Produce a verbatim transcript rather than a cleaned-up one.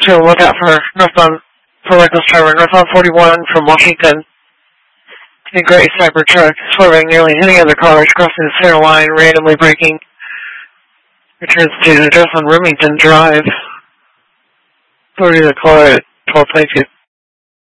to look out for northbound for reckless driver, northbound forty-one from Washington. A gray Cybertruck swerving, nearly hitting other cars, crossing the center line, randomly braking. Returns to the address on Remington Drive. Authority to the caller at twelve twenty-two.